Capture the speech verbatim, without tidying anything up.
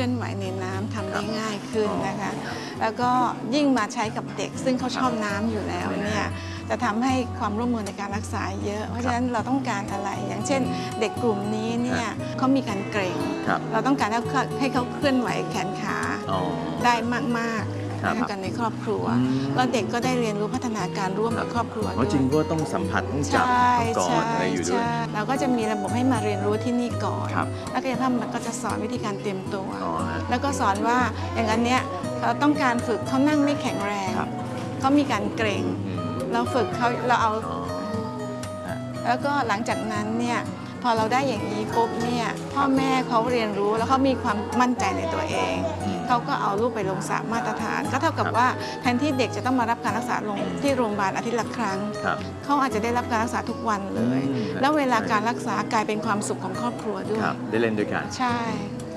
ลื่อนไหวในน้ำทำได้ง่ายขึ้นนะคะแล้วก็ยิ่งมาใช้กับเด็กซึ่งเขาชอบน้ำอยู่แล้วเนี่ยจะทำให้ความร่วมมือในการรักษาเยอะเพราะฉะนั้นเราต้องการอะไรอย่างเช่นเด็กกลุ่มนี้เนี่ยเขามีการเกร็งเราต้องการให้เขาเคลื่อนไหวแขนขาได้มากๆกันในครอบครัวแล้วเด็กก็ได้เรียนรู้พัฒนาการร่วมกับครอบครัวด้วยจริงก็ต้องสัมผัสต้องจับต้องกอดอะไรอยู่ด้วยเราก็จะมีระบบให้มาเรียนรู้ที่นี่ก่อนแล้วก็จะทำมันก็จะสอนวิธีการเตรียมตัวแล้วก็สอนว่าอย่างนั้นเนี้ยเราต้องการฝึกเขานั่งไม่แข็งแรงเขามีการเกร็งเราฝึกเขาเราเอาแล้วก็หลังจากนั้นเนี่ยพอเราได้อย่างนี้ปุ๊บเนี่ยพ่อแม่เขาเรียนรู้แล้วเขามีความมั่นใจในตัวเองเขาก็เอาลูกไปลงสระมาตรฐานก็เท่ากับว่าแทนที่เด็กจะต้องมารับการรักษาลงที่โรงพยาบาลอาทิตย์ละครั้งเขาอาจจะได้รับการรักษาทุกวันเลยแล้วเวลาการรักษากลายเป็นความสุขของครอบครัวด้วยได้เล่นด้วยกันใช่